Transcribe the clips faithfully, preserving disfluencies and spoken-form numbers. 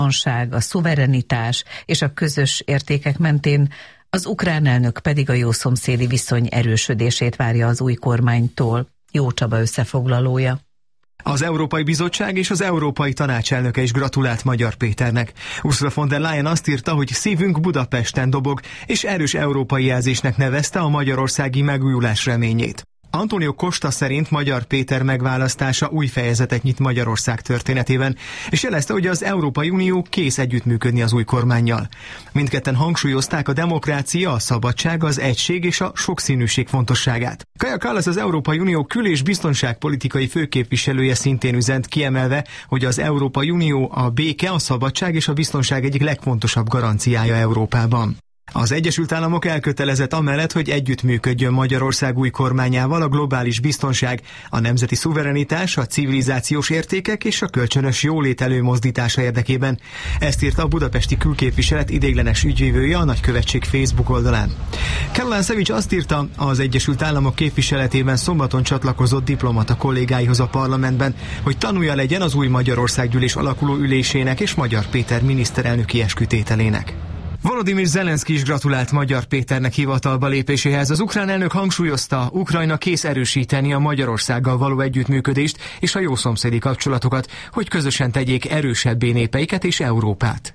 a szuverenitás és a közös értékek mentén, az ukrán elnök pedig a jószomszédi viszony erősödését várja az új kormánytól. Jó Csaba összefoglalója. Az Európai Bizottság és az Európai Tanács elnöke is gratulált Magyar Péternek. Ursula von der Leyen azt írta, hogy szívünk Budapesten dobog, és erős európai jelzésnek nevezte a magyarországi megújulás reményét. Antonio Costa szerint Magyar Péter megválasztása új fejezetet nyit Magyarország történetében, és jelezte, hogy az Európai Unió kész együttműködni az új kormánnyal. Mindketten hangsúlyozták a demokrácia, a szabadság, az egység és a sokszínűség fontosságát. Kaja Kallas, az Európai Unió kül- és biztonságpolitikai főképviselője szintén üzent, kiemelve, hogy az Európai Unió a béke, a szabadság és a biztonság egyik legfontosabb garanciája Európában. Az Egyesült Államok elkötelezett amellett, hogy együttműködjön Magyarország új kormányával a globális biztonság, a nemzeti szuverenitás, a civilizációs értékek és a kölcsönös jólét előmozdítása érdekében. Ezt írta a budapesti külképviselet ideiglenes ügyvívője a nagykövetség Facebook oldalán. Caroline Savage azt írta, az Egyesült Államok képviseletében szombaton csatlakozott diplomata kollégáihoz a parlamentben, hogy tanúja legyen az új Magyarországgyűlés alakuló ülésének és Magyar Péter miniszterelnöki eskütételének. Volodymyr Zelenszky is gratulált Magyar Péternek hivatalba lépéséhez. Az ukrán elnök hangsúlyozta, Ukrajna kész erősíteni a Magyarországgal való együttműködést és a jószomszédi kapcsolatokat, hogy közösen tegyék erősebbé népeiket és Európát.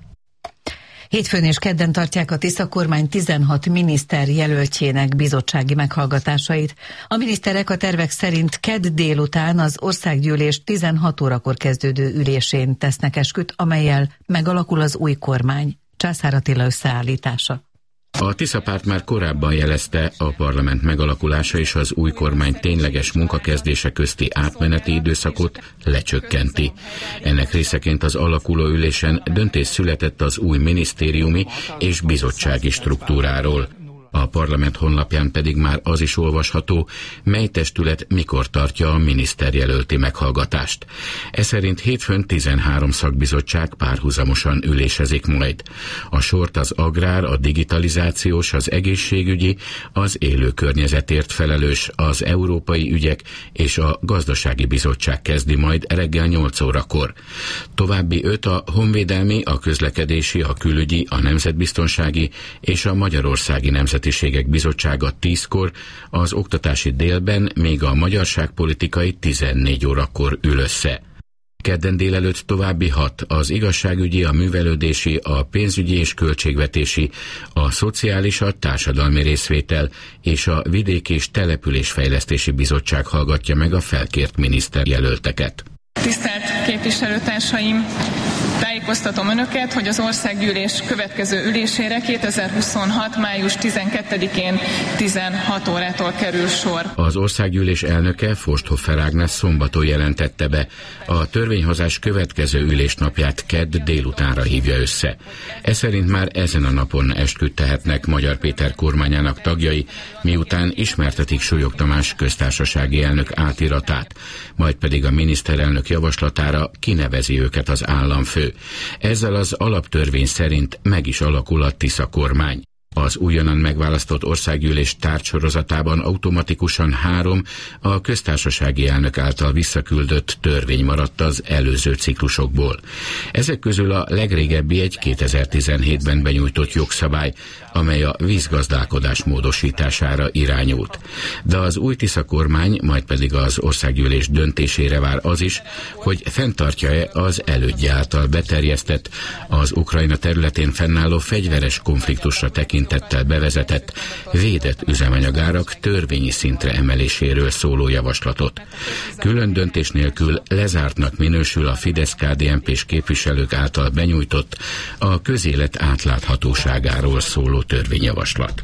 Hétfőn és kedden tartják a Tisza kormány tizenhat miniszter jelöltjének bizottsági meghallgatásait. A miniszterek a tervek szerint kedd délután az országgyűlés tizenhat órakor kezdődő ülésén tesznek esküt, amellyel megalakul az új kormány. Császár Attila összeállítása. A Tisza párt már korábban jelezte, a parlament megalakulása és az új kormány tényleges munkakezdése közti átmeneti időszakot lecsökkenti. Ennek részeként az alakuló ülésen döntés született az új minisztériumi és bizottsági struktúráról. A parlament honlapján pedig már az is olvasható, mely testület mikor tartja a miniszterjelölti meghallgatást. Ez szerint hétfőn tizenhárom szakbizottság párhuzamosan ülésezik majd. A sort az agrár, a digitalizációs, az egészségügyi, az élő környezetért felelős, az európai ügyek és a gazdasági bizottság kezdi majd reggel nyolc órakor. További öt a honvédelmi, a közlekedési, a külügyi, a nemzetbiztonsági és a magyarországi nemzeti Bizottsága tízkor, az oktatási délben még a magyarságpolitikai tizennégy órakor ül össze. Kedden délelőtt további hat, az igazságügyi, a művelődési, a pénzügyi és költségvetési, a szociális, a társadalmi részvétel és a vidéki és településfejlesztési bizottság hallgatja meg a felkért miniszterjelölteket. Tisztelt képviselőtársaim! Tájékoztatom Önöket, hogy az országgyűlés következő ülésére kétezer-huszonhat. május tizenkettedikén tizenhat órától kerül sor. Az országgyűlés elnöke, Forsthofer Ágnes szombaton jelentette be, a törvényhozás következő ülésnapját kedd délutánra hívja össze. Ez szerint már ezen a napon esküt tehetnek Magyar Péter kormányának tagjai, miután ismertetik Súlyog Tamás köztársasági elnök átiratát, majd pedig a miniszterelnök javaslatára kinevezi őket az államfő. Ezzel az alaptörvény szerint meg is alakul a Tisza kormány. Az újonnan megválasztott országgyűlés tárgysorozatában automatikusan három a köztársasági elnök által visszaküldött törvény maradt az előző ciklusokból. Ezek közül a legrégebbi egy kétezer-tizenhétben benyújtott jogszabály, amely a vízgazdálkodás módosítására irányult. De az új Tisza kormány, majd pedig az országgyűlés döntésére vár az is, hogy fenntartja-e az elődje által beterjesztett, az Ukrajna területén fennálló fegyveres konfliktusra tekintettel bevezetett, védett üzemanyagárak törvényi szintre emeléséről szóló javaslatot. Külön döntés nélkül lezártnak minősül a Fidesz-ká dé en pés képviselők által benyújtott, a közélet átláthatóságáról szóló törvényjavaslat.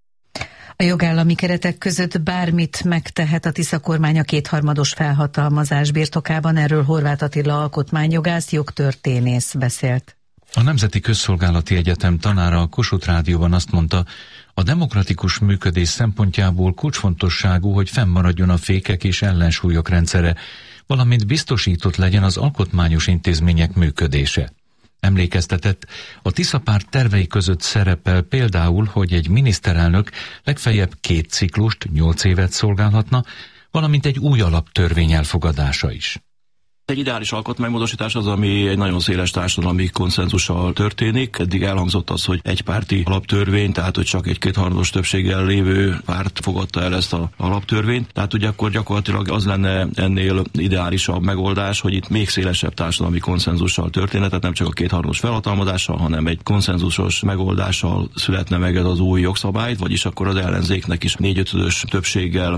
A jogállami keretek között bármit megtehet a Tisza kormány a kétharmados felhatalmazás birtokában, erről Horváth Attila alkotmányjogász, jogtörténész beszélt. A Nemzeti Közszolgálati Egyetem tanára a Kossuth Rádióban azt mondta, a demokratikus működés szempontjából kulcsfontosságú, hogy fennmaradjon a fékek és ellensúlyok rendszere, valamint biztosított legyen az alkotmányos intézmények működése. Emlékeztetett, a Tisza párt tervei között szerepel például, hogy egy miniszterelnök legfeljebb két ciklust, nyolc évet szolgálhatna, valamint egy új alaptörvény elfogadása is. Egy ideális alkotmánymódosítás az, ami egy nagyon széles társadalmi konszenzussal történik. Eddig elhangzott az, hogy egypárti alaptörvény, tehát hogy csak egy kétharmados többséggel lévő párt fogadta el ezt az alaptörvényt. Tehát ugye akkor gyakorlatilag az lenne ennél ideálisabb megoldás, hogy itt még szélesebb társadalmi konszenzussal történne, tehát nem csak a kétharmados felhatalmazással, hanem egy konszenzusos megoldással születne meg ez az új jogszabály, vagyis akkor az ellenzéknek is négyötödös többséggel.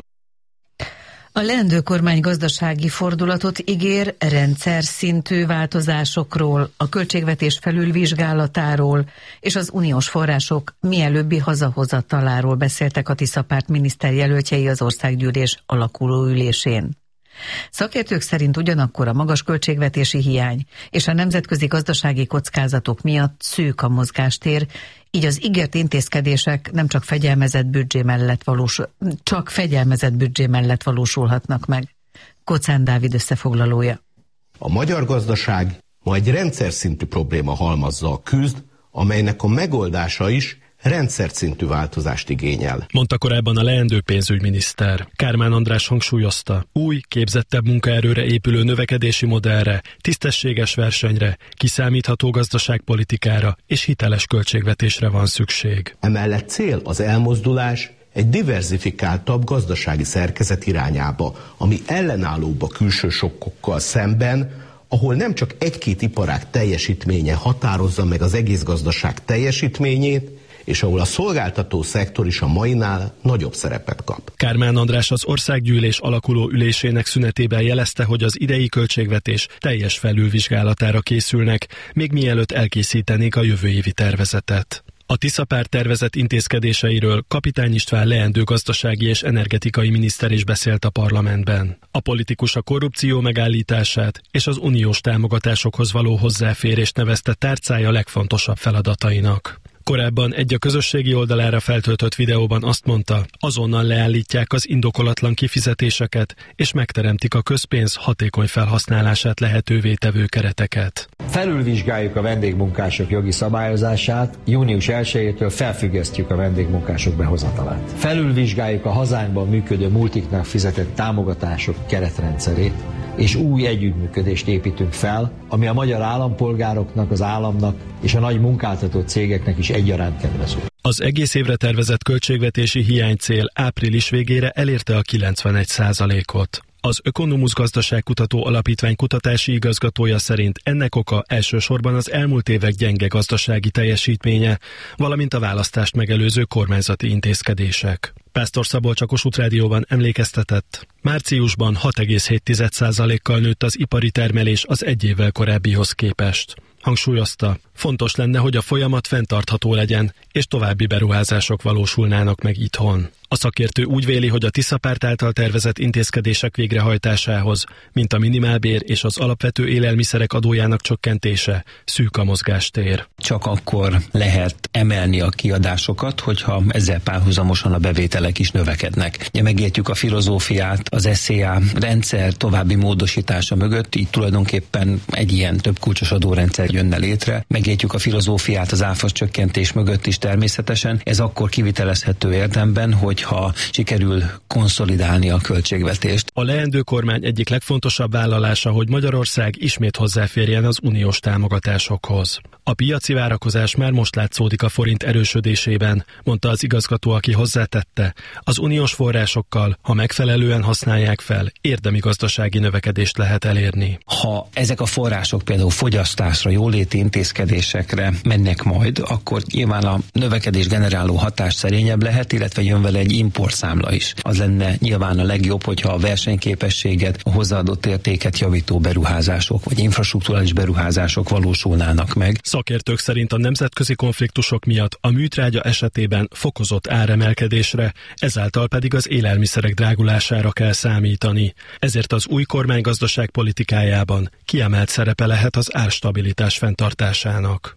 A leendő kormány gazdasági fordulatot ígér, rendszer szintű változásokról, a költségvetés felülvizsgálatáról és az uniós források mielőbbi hazahozataláról beszéltek a Tiszapárt miniszterjelöltjei az országgyűlés alakuló ülésén. Szakértők szerint ugyanakkor a magas költségvetési hiány és a nemzetközi gazdasági kockázatok miatt szűk a mozgástér, így az ígért intézkedések nem csak fegyelmezett büdzsé mellett valósul, csak fegyelmezett büdzsé mellett valósulhatnak meg. Kocán Dávid összefoglalója. A magyar gazdaság ma egy rendszer szintű probléma halmazzal küzd, amelynek a megoldása is rendszer szintű változást igényel. Mondta korábban a leendő pénzügyminiszter. Kármán András hangsúlyozta, új, képzettebb munkaerőre épülő növekedési modellre, tisztességes versenyre, kiszámítható gazdaságpolitikára és hiteles költségvetésre van szükség. Emellett cél az elmozdulás egy diverzifikáltabb gazdasági szerkezet irányába, ami ellenállóbb a külső sokkokkal szemben, ahol nem csak egy-két iparág teljesítménye határozza meg az egész gazdaság teljesítményét, és ahol a szolgáltató szektor is a mainál nagyobb szerepet kap. Kármán András az országgyűlés alakuló ülésének szünetében jelezte, hogy az idei költségvetés teljes felülvizsgálatára készülnek, még mielőtt elkészítenék a jövő évi tervezetet. A Tiszapárt tervezett intézkedéseiről Kapitány István leendő gazdasági és energetikai miniszter is beszélt a parlamentben. A politikus a korrupció megállítását és az uniós támogatásokhoz való hozzáférést nevezte tárcája legfontosabb feladatainak. Korábban egy a közösségi oldalára feltöltött videóban azt mondta, azonnal leállítják az indokolatlan kifizetéseket, és megteremtik a közpénz hatékony felhasználását lehetővé tevő kereteket. Felülvizsgáljuk a vendégmunkások jogi szabályozását, június elsejétől felfüggesztjük a vendégmunkások behozatalát. Felülvizsgáljuk a hazánkban működő multiknak fizetett támogatások keretrendszerét, és új együttműködést építünk fel, ami a magyar állampolgároknak, az államnak és a nagy munkáltató cégeknek is egyaránt kedvező. Az egész évre tervezett költségvetési hiánycél április végére elérte a kilencvenegy százalékot. Az Ökonomusz Gazdaságkutató Alapítvány kutatási igazgatója szerint ennek oka elsősorban az elmúlt évek gyenge gazdasági teljesítménye, valamint a választást megelőző kormányzati intézkedések. Pásztor Szabolcs a Kossuth Rádióban emlékeztetett, márciusban hat egész hét százalékkal nőtt az ipari termelés az egy évvel korábbihoz képest. Hangsúlyozta, fontos lenne, hogy a folyamat fenntartható legyen, és további beruházások valósulnának meg itthon. A szakértő úgy véli, hogy a Tiszapárt által tervezett intézkedések végrehajtásához, mint a minimálbér és az alapvető élelmiszerek adójának csökkentése, szűk a mozgástér. Csak akkor lehet emelni a kiadásokat, hogyha ezzel párhuzamosan a bevételek is növekednek. Ja, megértjük a filozófiát az es zé á rendszer további módosítása mögött, így tulajdonképpen egy ilyen több kulcsos adórendszer jönne létre. Megértjük a filozófiát az áfa csökkentés mögött is természetesen. Ez akkor kivitelezhető érdemben, hogyha sikerül konszolidálni a költségvetést. A leendő kormány egyik legfontosabb vállalása, hogy Magyarország ismét hozzáférjen az uniós támogatásokhoz. A piaci várakozás már most látszódik a forint erősödésében, mondta az igazgató, aki hozzátette, az uniós forrásokkal, ha megfelelően használják fel, érdemi gazdasági növekedést lehet elérni. Ha ezek a források például fogyasztásra, jóléti intézkedésekre mennek majd, akkor nyilván a növekedés generáló hatás szerényebb lehet, illetve jön vele egy importszámla is. Az lenne nyilván a legjobb, hogyha a versenyképességet, a hozzáadott értéket javító beruházások, vagy infrastrukturális beruházások valósulnának meg. Szakértők szerint a nemzetközi konfliktusok miatt a műtrágya esetében fokozott áremelkedésre, ezáltal pedig az élelmiszerek drágulására kell számítani. Ezért az új kormány gazdaságpolitikájában kiemelt szerepe lehet az árstabilitás fenntartásának.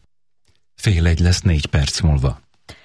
Fél egy lesz négy perc múlva.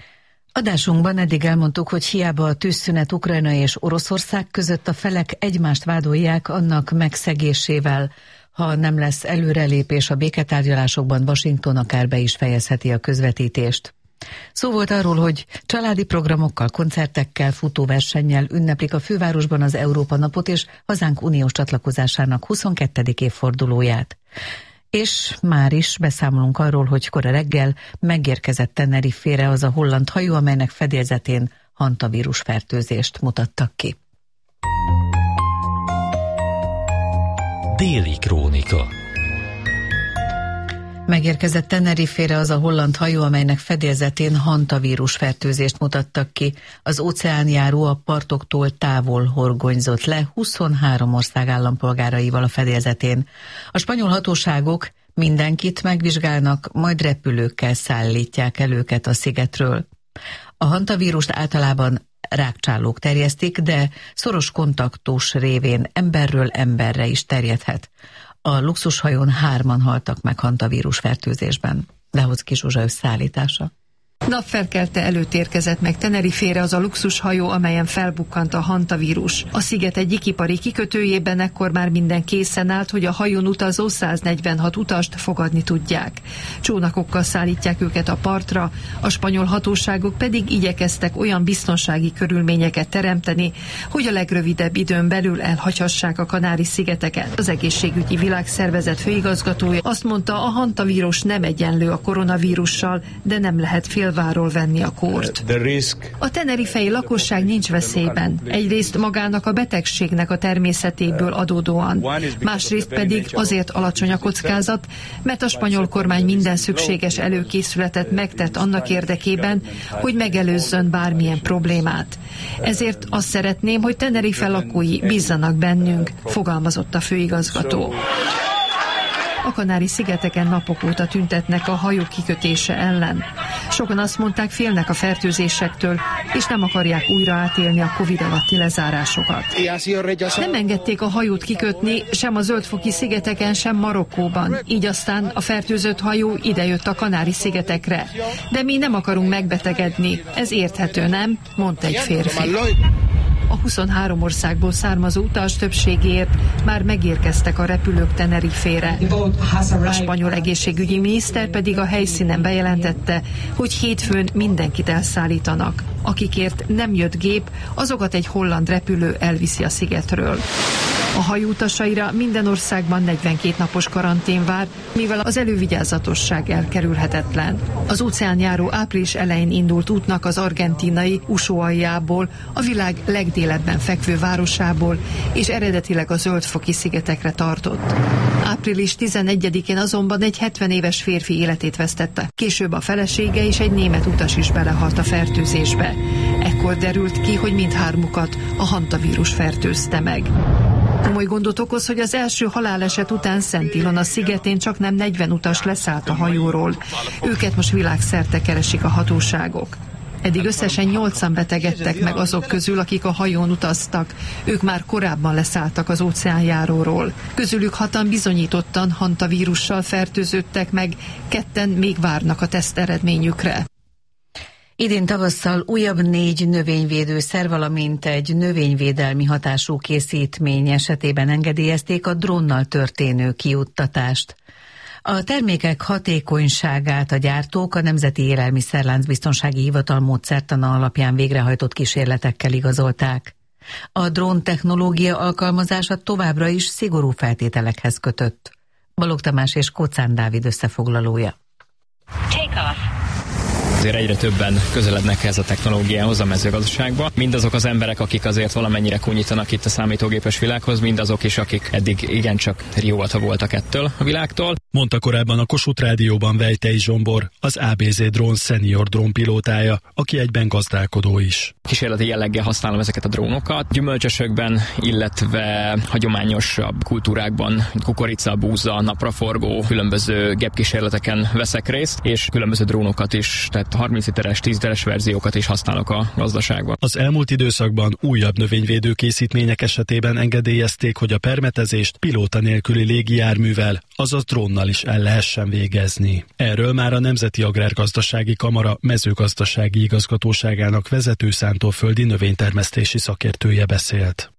Adásunkban eddig elmondtuk, hogy hiába a tűzszünet Ukrajna és Oroszország között, a felek egymást vádolják annak megszegésével. Ha nem lesz előrelépés a béketárgyalásokban, Washington akár be is fejezheti a közvetítést. Szó volt arról, hogy családi programokkal, koncertekkel, futóversennyel ünneplik a fővárosban az Európa napot és hazánk uniós csatlakozásának huszonkettedik évfordulóját. És már is beszámolunk arról, hogy kora reggel megérkezett Tenerife-re az a holland hajó, amelynek fedélzetén hantavírus fertőzést mutattak ki. Déli krónika. Megérkezett Tenerife-re az a holland hajó, amelynek fedélzetén hantavírus fertőzést mutattak ki. Az óceánjáró a partoktól távol horgonyzott le huszonhárom ország állampolgáraival a fedélzetén. A spanyol hatóságok mindenkit megvizsgálnak, majd repülőkkel szállítják el őket a szigetről. A hantavírust általában rágcsálók terjesztik, de szoros kontaktus révén emberről emberre is terjedhet. A luxushajón hárman haltak meg hantavírus fertőzésben. Lehoczky Zsuzsa összeállítása. Napfelkelte előtt érkezett meg Tenerife-re az a luxushajó, amelyen felbukkant a hantavírus. A sziget egyik ipari kikötőjében ekkor már minden készen állt, hogy a hajón utazó száznegyvenhat utast fogadni tudják. Csónakokkal szállítják őket a partra, a spanyol hatóságok pedig igyekeztek olyan biztonsági körülményeket teremteni, hogy a legrövidebb időn belül elhagyhassák a Kanári-szigeteket. Az Egészségügyi Világszervezet főigazgatója azt mondta, a hantavírus nem egyenlő a koronavírussal, de nem lehet fél váról venni a kórt. A tenerifei lakosság nincs veszélyben. Egyrészt magának a betegségnek a természetéből adódóan. Másrészt pedig azért alacsony a kockázat, mert a spanyol kormány minden szükséges előkészületet megtett annak érdekében, hogy megelőzzön bármilyen problémát. Ezért azt szeretném, hogy Tenerife lakói bízzanak bennünk, fogalmazott a főigazgató. A Kanári-szigeteken napok óta tüntetnek a hajó kikötése ellen. Sokan azt mondták, félnek a fertőzésektől, és nem akarják újra átélni a Covid alatti lezárásokat. Nem engedték a hajót kikötni sem a Zöld-foki szigeteken, sem Marokkóban. Így aztán a fertőzött hajó idejött a Kanári-szigetekre. De mi nem akarunk megbetegedni. Ez érthető, nem? Mondta egy férfi. A huszonhárom országból származó utas többségéért már megérkeztek a repülők Tenerife-re. A spanyol egészségügyi miniszter pedig a helyszínen bejelentette, hogy hétfőn mindenkit elszállítanak. Akikért nem jött gép, azokat egy holland repülő elviszi a szigetről. A hajó utasaira minden országban negyvenkét napos karantén vár, mivel az elővigyázatosság elkerülhetetlen. Az óceánjáró április elején indult útnak az argentínai Ushuaiából, a világ legdélebben fekvő városából, és eredetileg a Zöld-foki szigetekre tartott. április tizenegyedikén azonban egy hetven éves férfi életét vesztette. Később a felesége és egy német utas is belehalt a fertőzésbe. Ekkor derült ki, hogy mindhármukat a hantavírus fertőzte meg. Komoly gondot okoz, hogy az első haláleset után Szent Ilona szigetén csak nem negyven utas leszállt a hajóról. Őket most világszerte keresik a hatóságok. Eddig összesen nyolcan betegedtek meg azok közül, akik a hajón utaztak. Ők már korábban leszálltak az óceánjáróról. Közülük hatan bizonyítottan hantavírussal fertőződtek meg, ketten még várnak a teszt eredményükre. Idén tavasszal újabb négy növényvédőszer, valamint egy növényvédelmi hatású készítmény esetében engedélyezték a drónnal történő kijuttatást. A termékek hatékonyságát a gyártók a Nemzeti Élelmiszerláncbiztonsági Hivatal módszertana alapján végrehajtott kísérletekkel igazolták. A drón technológia alkalmazása továbbra is szigorú feltételekhez kötött. Balogh Tamás és Kocán Dávid összefoglalója. Take off. Azért egyre többen közelednek ez a technológiához a mezőgazdaságba. Mindazok az emberek, akik azért valamennyire kúnyítanak itt a számítógépes világhoz, mindazok is, akik eddig igencsak rióta voltak ettől a világtól. Mondta korábban a Kossuth Rádióban Vejtei Zsombor, az á bé zé Drón senior drónpilótája, aki egyben gazdálkodó is. Kísérleti jelleggel használom ezeket a drónokat. Gyümölcsösökben, illetve hagyományosabb kultúrákban, kukorica, búza, napraforgó, különböző gépkísérleteken veszek részt, és különböző drónokat is, tehát harminc literes, tíz literes verziókat is használok a gazdaságban. Az elmúlt időszakban újabb növényvédő készítmények esetében engedélyezték, hogy a permetezést pilóta nélküli légijárművel, azaz drónnal is el lehessen végezni. Erről már a Nemzeti Agrárgazdasági Kamara mezőgazdasági igazgatóságának vezető szántóföldi növénytermesztési szakértője beszélt.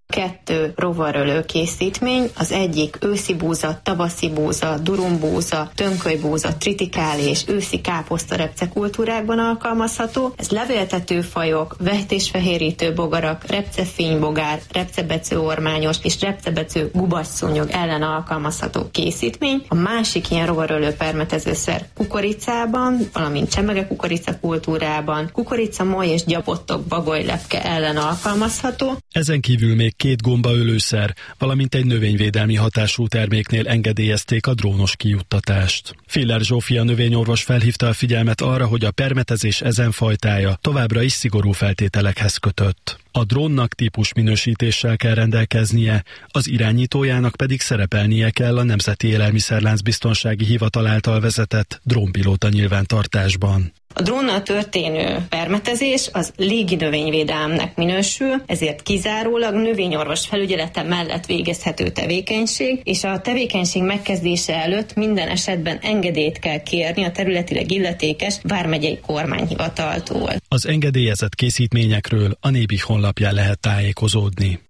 Kettő rovarölő készítmény, az egyik őszi búza, tavaszi búza, durumbúza, tönkölybúza, tritikál és őszi káposztarepce kultúrákban alkalmazható. Ez levéltető fajok, vehetésfehérítő bogarak, repcefénybogár, repcebecőormányos és repcebecő gubasszúnyog ellen alkalmazható készítmény. A másik ilyen rovarölő permetezőszer kukoricában, valamint csemege kukorica kultúrában, kukoricamoly és gyapottok bagolylepke ellen alkalmazható. Ezen kívül még két gombaölőszer, valamint egy növényvédelmi hatású terméknél engedélyezték a drónos kijuttatást. Filler Zsófia növényorvos felhívta a figyelmet arra, hogy a permetezés ezen fajtája továbbra is szigorú feltételekhez kötött. A drónnak típusminősítéssel kell rendelkeznie, az irányítójának pedig szerepelnie kell a Nemzeti Élelmiszerlánc Biztonsági Hivatal által vezetett drónpilóta nyilvántartásban. A drónnal történő permetezés az légi növényvédelemnek minősül, ezért kizárólag növényorvos felügyelete mellett végezhető tevékenység, és a tevékenység megkezdése előtt minden esetben engedélyt kell kérni a területileg illetékes vármegyei kormányhivataltól. Az engedélyezett készítményekről a Nébih honlapján lehet tájékozódni.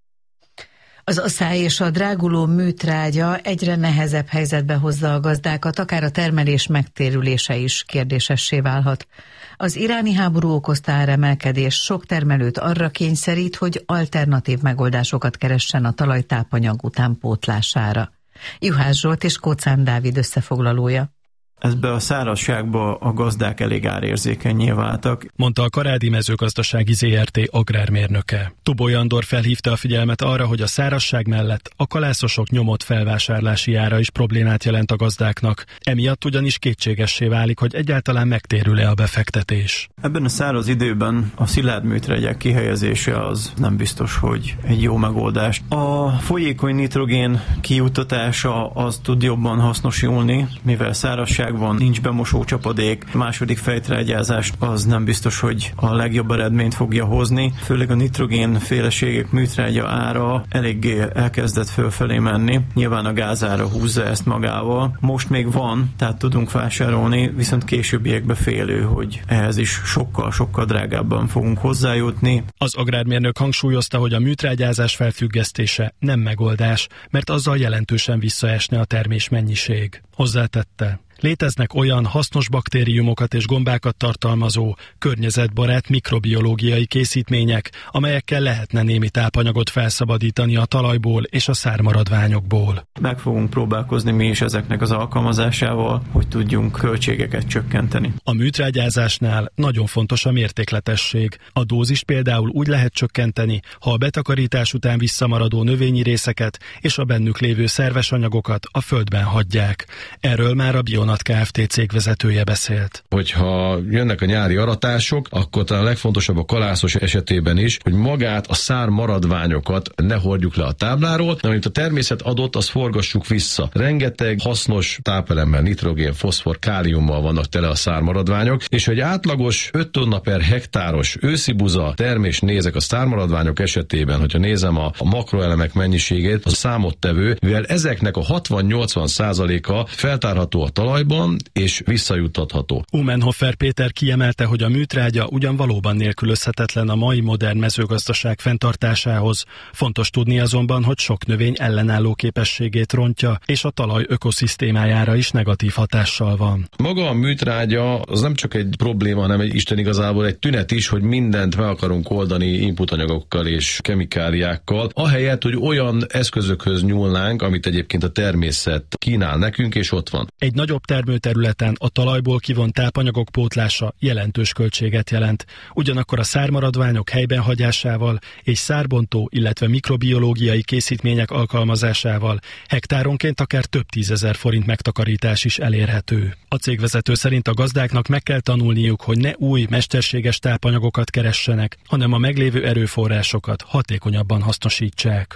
Az asszály és a dráguló műtrágya egyre nehezebb helyzetbe hozza a gazdákat, akár a termelés megtérülése is kérdésessé válhat. Az iráni háború okozta áremelkedés sok termelőt arra kényszerít, hogy alternatív megoldásokat keressen a talaj tápanyag utánpótlására. Juhász Zsolt és Kóczán Dávid összefoglalója. Ebbe a szárazságba a gazdák elég árérzékennyé váltak, mondta a Karádi Mezőgazdasági zé er té agrármérnöke. Tuboly Andor felhívta a figyelmet arra, hogy a szárazság mellett a kalászosok nyomott felvásárlási ára is problémát jelent a gazdáknak. Emiatt ugyanis kétségessé válik, hogy egyáltalán megtérül-e a befektetés. Ebben a száraz időben a szilárd műtrágyák kihelyezése az nem biztos, hogy egy jó megoldás. A folyékony nitrogén kijuttatása az tud jobban hasznosulni, mivel szárazság van, nincs bemosó csapadék, a második fejtrágyázás az nem biztos, hogy a legjobb eredményt fogja hozni, főleg a nitrogén féleségek műtrágya ára eléggé elkezdett fölfelé menni, nyilván a gázára húzza ezt magával. Most még van, tehát tudunk vásárolni, viszont későbbiekbe félő, hogy ehhez is sokkal-sokkal drágábban fogunk hozzájutni. Az agrármérnök hangsúlyozta, hogy a műtrágyázás felfüggesztése nem megoldás, mert azzal jelentősen visszaesne a termés mennyiség. Hozzátette: léteznek olyan hasznos baktériumokat és gombákat tartalmazó, környezetbarát mikrobiológiai készítmények, amelyekkel lehetne némi tápanyagot felszabadítani a talajból és a szármaradványokból. Meg fogunk próbálkozni mi is ezeknek az alkalmazásával, hogy tudjunk költségeket csökkenteni. A műtrágyázásnál nagyon fontos a mértékletesség. A dózist például úgy lehet csökkenteni, ha a betakarítás után visszamaradó növényi részeket és a bennük lévő szerves anyagokat a földben hagyják. Erről már a Bionat Kft. Cégvezetője beszélt. Hogyha jönnek a nyári aratások, akkor talán a legfontosabb a kalászos esetében is, hogy magát a szár maradványokat ne hordjuk le a tábláról, amit a természet adott, azt forgassuk vissza. Rengeteg hasznos tápelemmel, nitrogén, foszfor, káliummal vannak tele a szármaradványok, és hogy átlagos öt tonna per hektáros őszi buza termés nézek a szármaradványok esetében, hogyha nézem a, a makroelemek mennyiségét, a számottevő, mivel ezeknek a hatvan-nyolcvan százaléka feltárható a talajban, és visszajuttatható. Umenhofer Péter kiemelte, hogy a műtrágya ugyan valóban nélkülözhetetlen a mai modern mezőgazdaság fenntartásához. Fontos tudni azonban, hogy sok növény ellenálló képességét rontja, és a talaj ökoszisztémájára is negatív hatással van. Maga a műtrágya az nem csak egy probléma, hanem egy Isten igazából egy tünet is, hogy mindent meg akarunk oldani inputanyagokkal és kemikáliákkal, ahelyett, hogy olyan eszközökhöz nyúlnánk, amit egyébként a természet kínál nekünk, és ott van. Egy nagyobb termőterületen a talajból kivont tápanyagok pótlása jelentős költséget jelent. Ugyanakkor a szármaradványok helyben hagyásával és szárbontó, illetve mikrobiológiai készítmények alkalmazásával hektáronként akár több tízezer forint megtakarítás is elérhető. A cégvezető szerint a gazdáknak meg kell tanulniuk, hogy ne új, mesterséges tápanyagokat keressenek, hanem a meglévő erőforrásokat hatékonyabban hasznosítsák.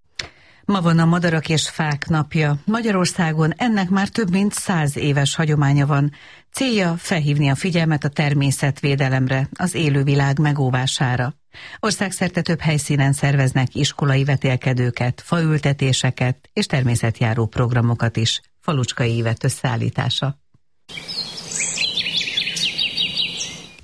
Ma van a Madarak és Fák napja. Magyarországon ennek már több mint száz éves hagyománya van. Célja felhívni a figyelmet a természetvédelemre, az élővilág megóvására. Országszerte több helyszínen szerveznek iskolai vetélkedőket, faültetéseket és természetjáró programokat is. Falucskai Ivett összeállítása.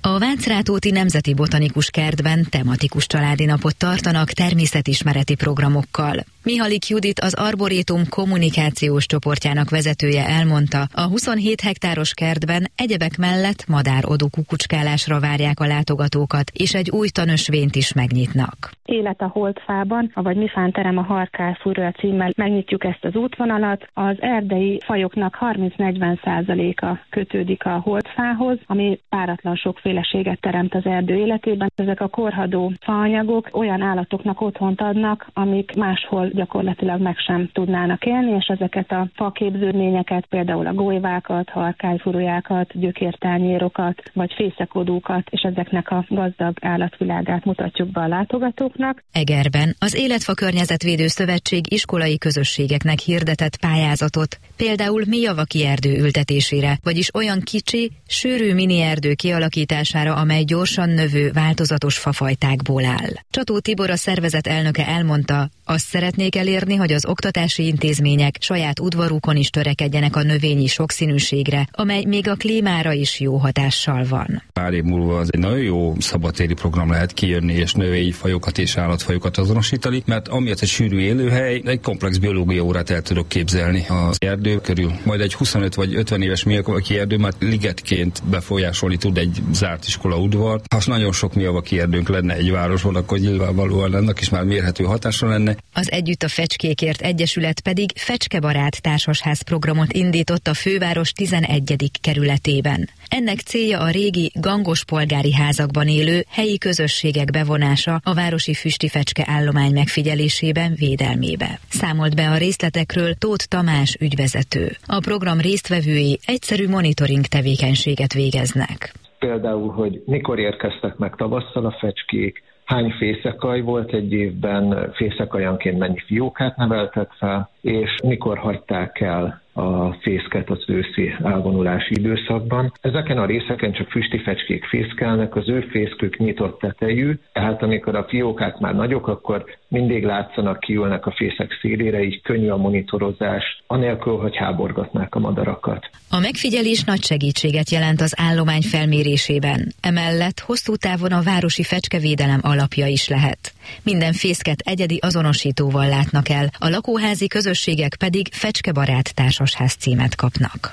A Vácrátóti Nemzeti Botanikus Kertben tematikus családi napot tartanak természetismereti programokkal. Mihalik Judit, az Arborétum kommunikációs csoportjának vezetője elmondta, a huszonhét hektáros kertben egyebek mellett madár-odú kukucskálásra várják a látogatókat, és egy új tanösvényt is megnyitnak. Élet a holdfában, vagy Mi fánterem a Harkályfúrral címmel megnyitjuk ezt az útvonalat. Az erdei fajoknak harminc-negyven százaléka kötődik a holdfához, ami páratlan sokféleséget teremt az erdő életében. Ezek a korhadó faanyagok olyan állatoknak otthont adnak, amik máshol gyakorlatilag meg sem tudnának élni, és ezeket a faképződményeket, például a golyvákat, harkályfurulyákat, gyökértányérokat, vagy fészekodókat, és ezeknek a gazdag állatvilágát mutatjuk be a látogatóknak. Egerben az Életfa Környezetvédő Szövetség iskolai közösségeknek hirdetett pályázatot, például mélyavaki erdő ültetésére, vagyis olyan kicsi, sűrű mini erdő kialakítására, amely gyorsan növő, változatos fafajtákból áll. Csató Tibor, a szervezet elnöke elmondta, azt szeretnék elérni, hogy az oktatási intézmények saját udvarukon is törekedjenek a növényi sokszínűségre, amely még a klímára is jó hatással van. Pár év múlva az egy nagyon jó szabadtéri program lehet kijönni és növényfajokat és állatfajokat azonosítani, mert amiatt egy sűrű élőhely, egy komplex biológiai órát el tudok képzelni az erdő körül. Majd egy huszonöt vagy ötven éves mélyavaki erdő már ligetként befolyásolni tud egy zárt iskola udvar. Ha nagyon sok mélyavaki erdőnk lenne egy városban, akkor nyilvánvalóan ennek is már mérhető hatása lenne. Az Együtt a Fecskékért Egyesület pedig Fecskebarát társasház programot indított a főváros tizenegyedik kerületében. Ennek célja a régi gangos polgári házakban élő helyi közösségek bevonása a városi füstifecske állomány megfigyelésében, védelmébe. Számolt be a részletekről Tóth Tamás ügyvezető. A program résztvevői egyszerű monitoring tevékenységet végeznek. Például, hogy mikor érkeztek meg tavasszal a fecskék, hány fészekaj volt egy évben, fészekajanként mennyi fiókát neveltek fel, és mikor hagyták el a fészket az őszi elvonulási időszakban. Ezeken a részeken csak füstifecskék fészkelnek, az ő fészkük nyitott tetejű, tehát amikor a fiókák már nagyok, akkor mindig látszanak, kiülnek a fészek szélére, így könnyű a monitorozás, anélkül, hogy háborgatnák a madarakat. A megfigyelés nagy segítséget jelent az állomány felmérésében. Emellett hosszú távon a városi fecskevédelem alapja is lehet. Minden fészket egyedi azonosítóval látnak el, a lakóházi közösségek pedig Fecskebarát társasház címet kapnak.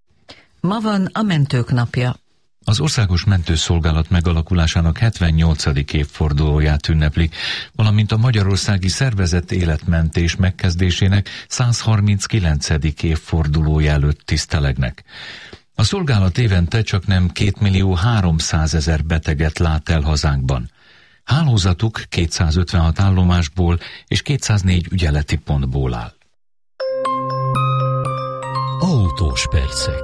Ma van a Mentők napja. Az Országos Mentőszolgálat megalakulásának hetvennyolcadik évfordulóját ünneplik, valamint a magyarországi szervezett életmentés megkezdésének százharminckilencedik évfordulója előtt tisztelegnek. A szolgálat évente csaknem kétmillió háromszázezer beteget lát el hazánkban. Hálózatuk kétszázötvenhat állomásból és kétszáznégy ügyeleti pontból áll. Autós percek.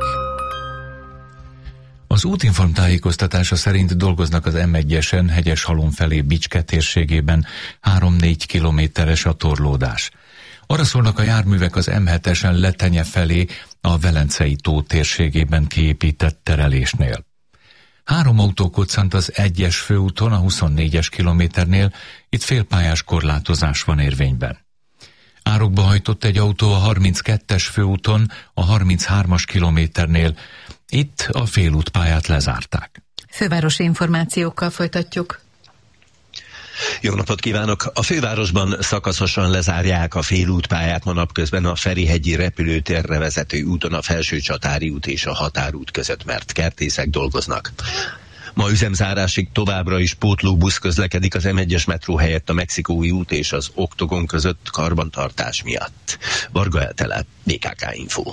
Az útinform tájékoztatása szerint dolgoznak az em egyesen Hegyeshalom felé Bicske térségében, három-négy kilométeres a torlódás. Arra szólnak a járművek az em hetesen Letenye felé a Velencei tó térségében kiépített terelésnél. Három autó koccant az egyes főúton a huszonnégyes kilométernél, itt félpályás korlátozás van érvényben. Árokba hajtott egy autó a harminckettes főúton a harminchármas kilométernél, itt a félútpályát lezárták. Fővárosi információkkal folytatjuk. Jó napot kívánok! A fővárosban szakaszosan lezárják a félútpályát ma napközben a Ferihegyi repülőtérre vezető úton a Felsőcsatári út és a Határút között, mert kertészek dolgoznak. Ma üzemzárásig továbbra is pótlóbusz közlekedik az em egyes metró helyett a Mexikói út és az Oktogon között karbantartás miatt. Varga Eltele, bé ká ká Info.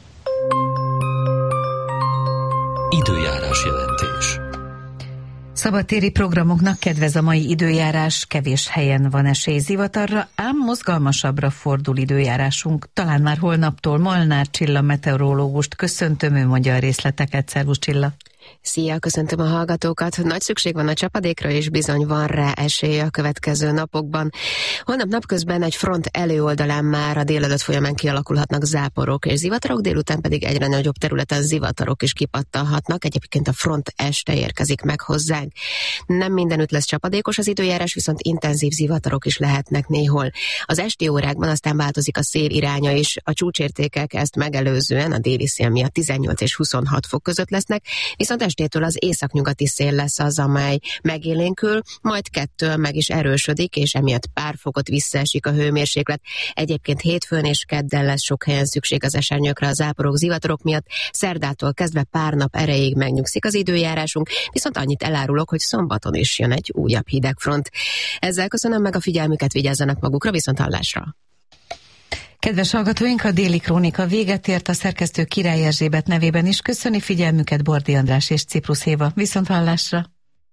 Időjárás jelentés. Szabadtéri programoknak kedvez a mai időjárás, kevés helyen van esély zivatarra, ám mozgalmasabbra fordul időjárásunk. Talán már holnaptól Molnár Csilla meteorológust köszöntöm, ő mondja a részleteket. Szervusz Csilla! Szia, köszöntöm a hallgatókat. Nagy szükség van a csapadékra, és bizony van rá esély a következő napokban. Holnap napközben egy front előoldalán már a délelőtt folyamán kialakulhatnak záporok és zivatarok, délután pedig egyre nagyobb területen zivatarok is kipattanhatnak. Egyébként a front este érkezik meg hozzánk. Nem mindenütt lesz csapadékos az időjárás, viszont intenzív zivatarok is lehetnek néhol. Az esti órákban aztán változik a szél iránya is. A csúcsértékek ezt megelőzően a déli szél miatt tizennyolc és huszonhat fok között lesznek, viszont viszont estétől az északnyugati szél lesz az, amely megélénkül, majd kettől meg is erősödik, és emiatt pár fokot visszaesik a hőmérséklet. Egyébként hétfőn és kedden lesz sok helyen szükség az esernyőkre a záporok, zivatarok miatt. Szerdától kezdve pár nap erejéig megnyugszik az időjárásunk, viszont annyit elárulok, hogy szombaton is jön egy újabb hidegfront. Ezzel köszönöm meg a figyelmüket, vigyázzanak magukra, viszont hallásra! Kedves hallgatóink, a Déli Krónika véget ért, a szerkesztő Király Erzsébet nevében is köszöni figyelmüket Bordi András és Ciprus Éva. Viszont hallásra!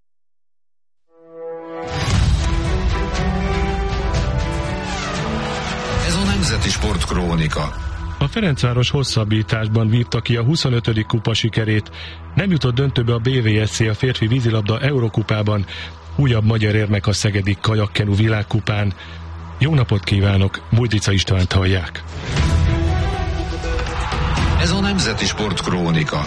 Ez a Nemzeti Sport Krónika. A Ferencváros hosszabbításban vívta ki a huszonötödik kupa sikerét. Nem jutott döntőbe a bé vé es cé a férfi vízilabda Eurokupában. Újabb magyar érmek a szegedi kajakkenu világkupán. Jó napot kívánok, Bújdica Istvánt hallják. Ez a Nemzeti Sport Krónika.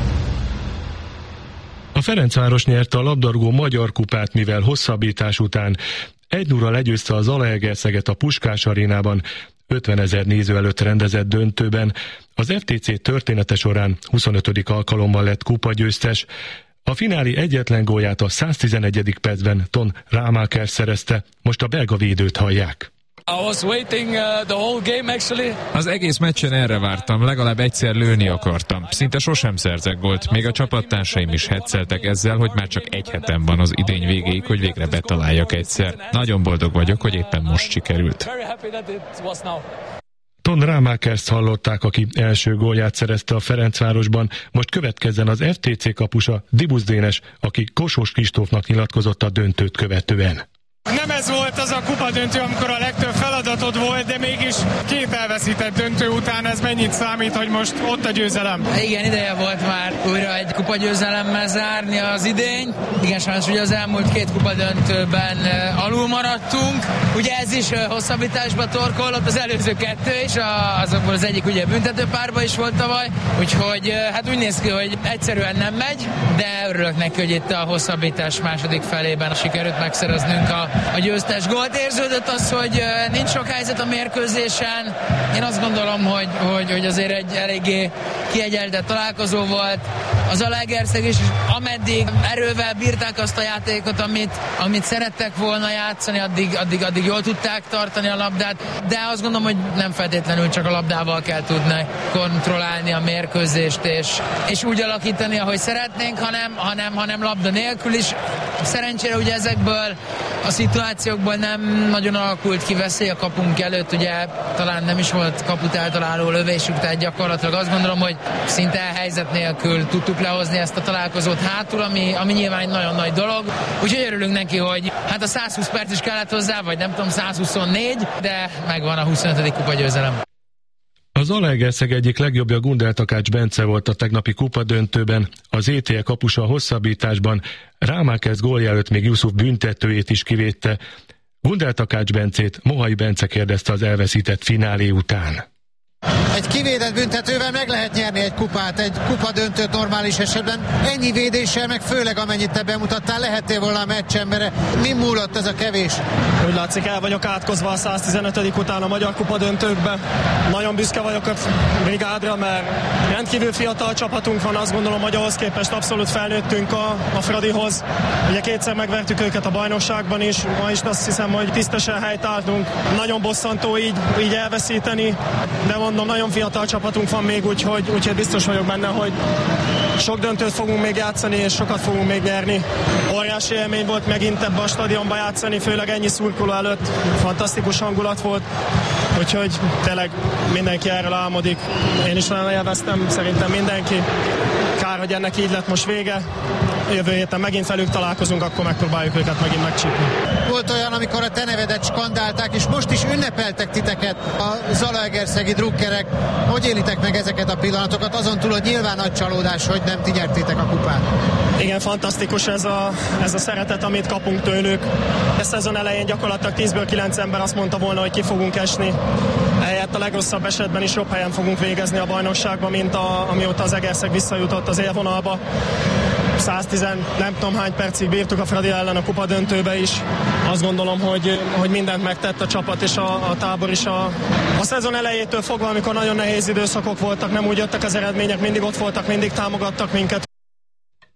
A Ferencváros nyerte a labdarúgó magyar kupát, mivel hosszabbítás után egy nulla legyőzte a Zalaegerszeget a Puskás arénában, ötvenezer néző előtt rendezett döntőben. Az ef té cé története során huszonötödik alkalommal lett kupagyőztes. A finálé egyetlen gólját a száztizenegyedik percben Ton Rámáker szerezte, most a belga védőt hallják. Az egész meccsen erre vártam, legalább egyszer lőni akartam. Szinte sosem szerzek gólt, még a csapattársaim is hetszeltek ezzel, hogy már csak egy hetem van az idény végéig, hogy végre betaláljak egyszer. Nagyon boldog vagyok, hogy éppen most sikerült. Ton Rámákerst hallották, aki első gólját szerezte a Ferencvárosban, most következzen az ef té cé kapusa Dibusz Dénes, aki Kossuth Kristófnak nyilatkozott a döntőt követően. Nem ez volt az a kupadöntő, amikor a legtöbb feladatod volt, de mégis két elveszített döntő után ez mennyit számít, hogy most ott a győzelem? Igen, ideje volt már újra egy kupagyőzelemmel zárni az idény. Igen, sajnos ugye az elmúlt két kupadöntőben alul maradtunk. Ugye ez is hosszabbításba torkollott, az előző kettő is, azokból az egyik ugye büntetőpárba is volt tavaly, úgyhogy hát úgy néz ki, hogy egyszerűen nem megy, de örülök neki, hogy itt a hosszabbítás második felében sikerült megszereznünk a a győztes gólt. Érződött az, hogy nincs sok helyzet a mérkőzésen. Én azt gondolom, hogy, hogy, hogy azért egy eléggé kiegyenlített találkozó volt. Az Zalaegerszeg is, ameddig erővel bírták azt a játékot, amit, amit szerettek volna játszani, addig, addig, addig jól tudták tartani a labdát, de azt gondolom, hogy nem feltétlenül csak a labdával kell tudni kontrollálni a mérkőzést, és, és úgy alakítani, ahogy szeretnénk, hanem, hanem, hanem labda nélkül is. Szerencsére ugye ezekből a szituációkból nem nagyon alakult ki veszély a kapunk előtt, ugye talán nem is volt kaput eltaláló lövésük, tehát gyakorlatilag azt gondolom, hogy szinte helyzet nélkül tudtuk lehozni ezt a találkozót hátul, ami, ami nyilván egy nagyon nagy dolog. Úgyhogy örülünk neki, hogy hát a százhúsz perc is kellett hozzá, vagy nem tudom, százhuszonnégy, de megvan a huszonötödik kupagyőzelem. Az Zalaegerszeg egyik legjobbja Gundel Takács Bence volt a tegnapi kupadöntőben, az é té e kapusa a hosszabbításban, Rámákersz gólja előtt még Jusuf büntetőjét is kivédte. Gundel Takács Bencét Mohai Bence kérdezte az elveszített finálé után. Egy kivédett büntetővel meg lehet nyerni egy kupát, egy kupadöntőt normális esetben. Ennyi védéssel, meg főleg amennyit te bemutattál, lehettél volna a meccsemberre. Mi múlott ez a kevés? Úgy látszik, el vagyok átkozva a száztizenötödik után a magyar kupadöntőkbe. Nagyon büszke vagyok a brigádra, mert rendkívül fiatal csapatunk van, azt gondolom, hogy ahhoz képest abszolút felnőttünk a, a Fradihoz. Ugye kétszer megvertük őket a bajnokságban is, ma is azt hiszem, hogy tisztesen helytálltunk. Nagyon bosszantó így, így elveszíteni, de mondom, nagyon fiatal csapatunk van még, úgyhogy, úgyhogy biztos vagyok benne, hogy sok döntőt fogunk még játszani, és sokat fogunk még nyerni. Óriási élmény volt megint ebbe a stadionba játszani, főleg ennyi szurkoló előtt. Fantasztikus hangulat volt, úgyhogy tényleg mindenki erről álmodik. Én is nagyon élveztem, szerintem mindenki. Kár, hogy ennek így lett most vége. Jövő héten megint velük találkozunk, akkor megpróbáljuk őket megint megcsípni. Volt olyan, amikor a te nevedet skandálták, és most is ünnepeltek titeket a zalaegerszegi drukkerek. Hogy élitek meg ezeket a pillanatokat? Azon túl, hogy nyilván nagy csalódás, hogy nem ti nyertétek a kupát. Igen, fantasztikus ez a, ez a szeretet, amit kapunk tőlük. A szezon elején gyakorlatilag tízből kilenc ember azt mondta volna, hogy ki fogunk esni. Ehelyett a legrosszabb esetben is jobb helyen fogunk végezni a bajnokságban, mint a, amióta az Egerszeg visszajutott az élvonalba. száztíz nem tudom hány percig bírtuk a Fradi ellen a kupadöntőbe is. Azt gondolom, hogy, hogy mindent megtett a csapat és a, a tábor is. A, a szezon elejétől fogva, amikor nagyon nehéz időszakok voltak, nem úgy jöttek az eredmények, mindig ott voltak, mindig támogattak minket.